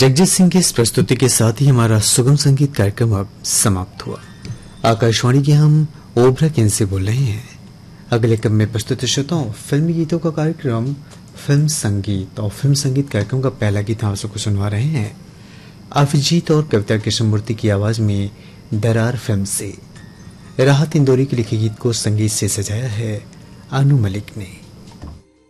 जगजीत सिंह की इस प्रस्तुति के साथ ही हमारा सुगम संगीत कार्यक्रम अब समाप्त हुआ। आकाशवाणी के हम ओबरा केंद्र से बोल रहे हैं। अगले क्रम में प्रस्तुत श्रोताओं फिल्मी गीतों का कार्यक्रम फिल्म संगीत, और फिल्म संगीत कार्यक्रम का पहला गीत हम सबको सुनवा रहे हैं अभिजीत और कविता कृष्णमूर्ति की आवाज में दरार फिल्म से। राहत इंदौरी के लिखे गीत को संगीत से सजाया है अनु मलिक ने।